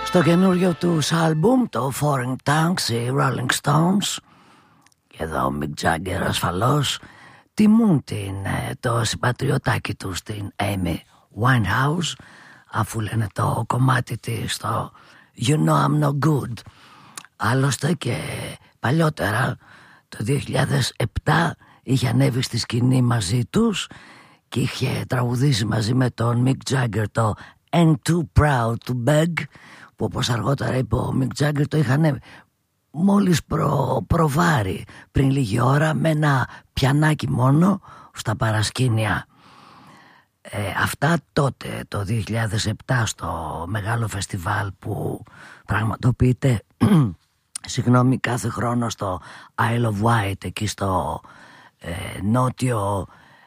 Στο καινούριο τους άλμπουμ, το Foreign Tanks, οι Rolling Stones, και εδώ ο Mick Jagger ασφαλώς τιμούν το συμπατριωτάκι του στην Amy Winehouse, αφού λένε το κομμάτι της το You Know I'm No Good. Άλλωστε και παλιότερα το 2007 είχε ανέβει στη σκηνή μαζί τους και είχε τραγουδήσει μαζί με τον Mick Jagger το And Too Proud to Beg, που όπως αργότερα είπε ο Mick Jagger το είχαν μόλις προβάρει πριν λίγη ώρα με ένα πιανάκι μόνο στα παρασκήνια. Αυτά τότε το 2007 στο μεγάλο φεστιβάλ που πραγματοποιείται συγγνώμη κάθε χρόνο στο Isle of Wight, εκεί στο νότιο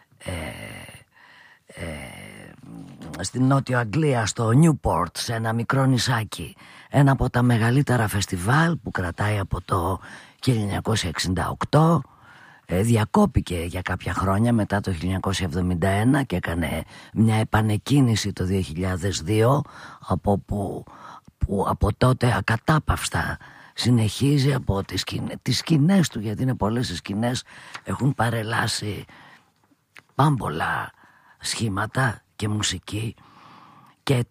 στην Νότιο Αγγλία, στο Newport, σε ένα μικρό νησάκι. Ένα από τα μεγαλύτερα φεστιβάλ που κρατάει από το 1968. Διακόπηκε για κάποια χρόνια μετά το 1971 και έκανε μια επανεκκίνηση το 2002, που από τότε ακατάπαυστα συνεχίζει από τις σκηνές του, γιατί είναι πολλές οι σκηνές, έχουν παρελάσει πάμπολα σχήματα και μουσική. Και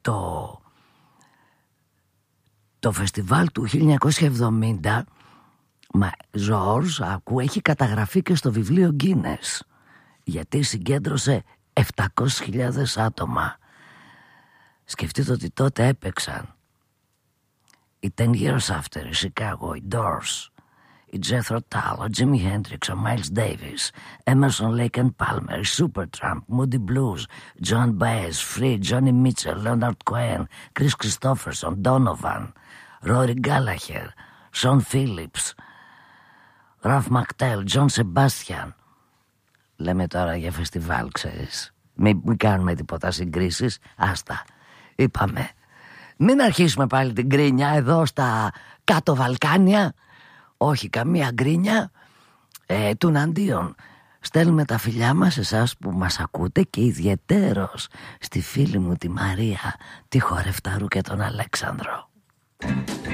το φεστιβάλ του 1970, Ζορζ, έχει καταγραφεί και στο βιβλίο Guinness, γιατί συγκέντρωσε 700.000 άτομα. Σκεφτείτε ότι τότε έπαιξαν οι 10 Years After, η Chicago, οι Doors, η Jethro Tull, ο Jimi Hendrix, ο Miles Davis, Emerson, Lake and Palmer, η Supertramp, Moody Blues, John Baez, Free, Johnny Mitchell, Leonard Cohen, Chris Christopherson, Donovan, Rory Gallagher, Sean Phillips, Ralph McTell, John Sebastian. Λέμε τώρα για φεστιβάλ, ξέρεις. Μην κάνουμε τίποτα συγκρίσεις. Άστα. Είπαμε. Μην αρχίσουμε πάλι την γκρίνια εδώ στα κάτω Βαλκάνια. Όχι καμία γκρίνια. Τουναντίον στέλνουμε τα φιλιά μας σε εσάς που μας ακούτε, και ιδιαιτέρως στη φίλη μου τη Μαρία, τη Χορευταρού και τον Αλέξανδρο.